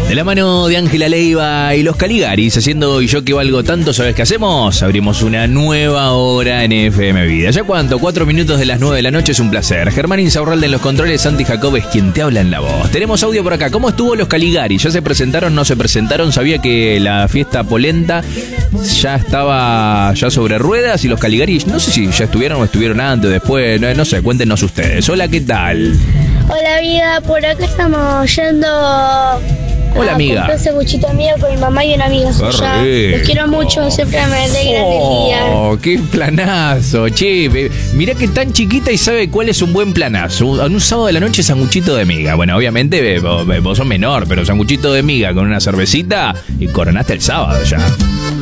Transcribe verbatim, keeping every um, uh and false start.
De la mano de Ángela Leiva y los Caligaris, haciendo Y yo que valgo tanto, ¿sabes qué hacemos? Abrimos una nueva hora en F M Vida. ¿Ya cuánto? Cuatro minutos de las nueve de la noche, es un placer. Germán Insaurralde en los controles, Santi Jacob es quien te habla en la voz. Tenemos audio por acá. ¿Cómo estuvo los Caligaris? ¿Ya se presentaron? ¿No se presentaron? Sabía que la fiesta polenta ya estaba ya sobre ruedas y los Caligaris, no sé si ya estuvieron o estuvieron antes, después, no, no sé, cuéntenos ustedes. Hola, ¿qué tal? Hola, vida, por acá estamos yendo... Hola, a amiga. comprar cebuchito mío con mi mamá y una amiga suya. Los quiero mucho, siempre me alegran el día. Oh, qué planazo, che. Mirá que tan chiquita y sabe cuál es un buen planazo. En un sábado de la noche, sanguchito de miga. Bueno, obviamente vos, vos sos menor, pero sanguchito de miga con una cervecita y coronaste el sábado ya.